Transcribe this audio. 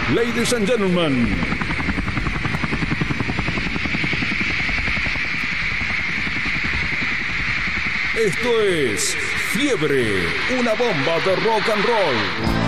Ladies and gentlemen, esto es Fiebre, una bomba de rock and roll.